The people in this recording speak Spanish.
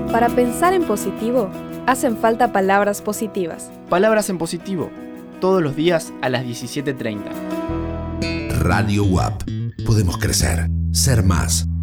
Para pensar en positivo, hacen falta palabras positivas. Palabras en positivo, todos los días a las 17:30. Radio UAP. Podemos crecer, ser más.